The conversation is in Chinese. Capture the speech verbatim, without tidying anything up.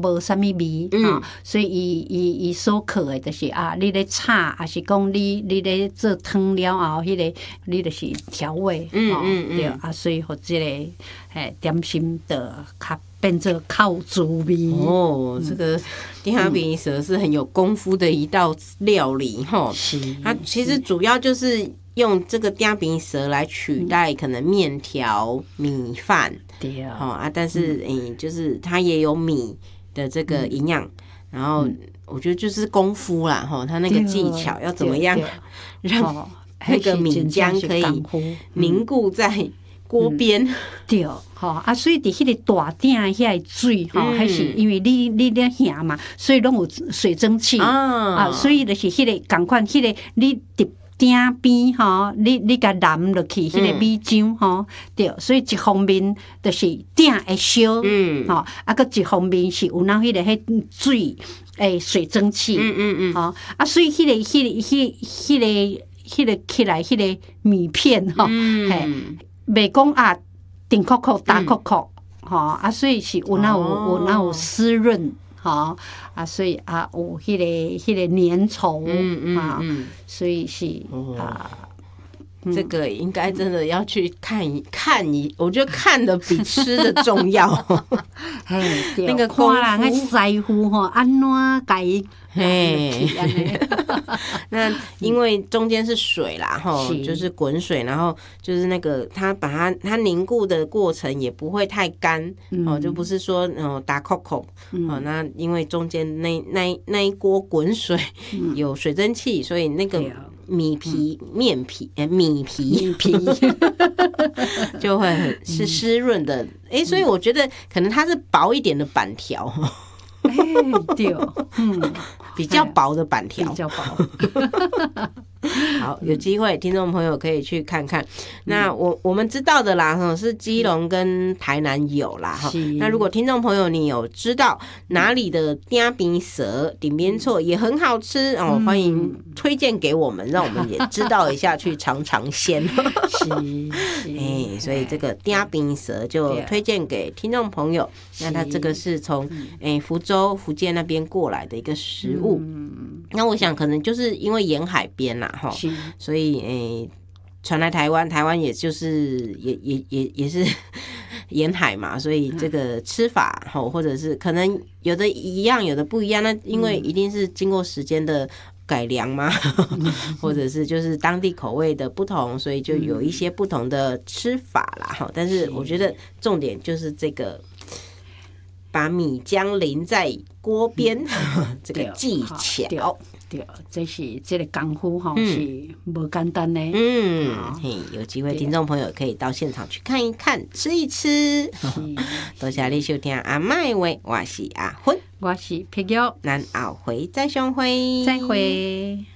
无啥物味哈、嗯，所以伊伊伊所靠的就是啊，你咧炒，还是讲你你咧做汤了后，迄、那个你就是调味，嗯嗯嗯，对啊，所以互即、这个诶点心的较变做靠滋味。 哦，嗯、这个丁饼蛇是很有功夫的一道料理哈。是，它其实主要就是用这个丁饼蛇来取代可能面条、米饭。对啊，啊，但是诶、嗯，就是它也有米的这个营养，然后我觉得就是功夫啦，哈，它那个技巧要怎么样让那个米浆可以凝固在锅边、嗯， 对，吼啊，所以伫迄个大鼎遐个水，吼、嗯，还是因为你你咧下嘛，所以拢有水蒸气啊，啊，所以就是迄个共款，迄个你伫鼎边吼，你你甲淋落去，迄个米浆吼，对，所以一方面就是鼎会烧，嗯，吼，啊，个一方面是有那迄个迄水诶水蒸气，嗯嗯嗯，吼，啊，所以迄个迄个迄迄个迄个起来迄个米片吼，嘿，袂讲啊顶壳壳打壳壳，吼，啊，所以是有那有有那有湿润。好啊，所以啊，有迄、那个迄、那个粘稠，嗯嗯啊，所以是、哦、啊， 这个应该真的要去看一看一，我觉得看的比吃的重要。 那个看人个师傅吼，安怎改？嘿， 那因为中间是水啦，哈，就是滚水，然后就是那个它把它它凝固的过程也不会太干，哦，就不是说哦打扣扣，哦，那因为中间那那那一锅滚水有水蒸气，所以那个米皮面皮哎米皮皮就会很是湿润的，哎，所以我觉得可能它是薄一点的板条。 哎、欸，对，嗯， 比较薄的板条， 比较薄。 好，有机会听众朋友可以去看看。那我我们知道的啦，是基隆跟台南有啦，哈。那如果听众朋友你有知道哪里的鼎饼蛇顶边错也很好吃哦，欢迎推荐给我们，让我们也知道一下，去尝尝鲜。是，哎，所以这个鼎饼蛇就推荐给听众朋友。那它这个是从哎福州、福建那边过来的一个食物。那我想可能就是因为沿海边啦。所以诶，传来台湾，台湾也就是也也也也是沿海嘛，所以这个吃法吼，或者是可能有的一样，有的不一样。那因为一定是经过时间的改良嘛，或者是就是当地口味的不同，所以就有一些不同的吃法啦。哈，但是我觉得重点就是这个把米浆淋在锅边这个技巧。 对，这是这个功夫吼、嗯、是无简单的。 嗯，嘿，有机会听众朋友可以到现场去看一看，吃一吃。多谢你收听阿嬷的话，我是阿芬， 我是皮玉， 咱后回再相会， 再会。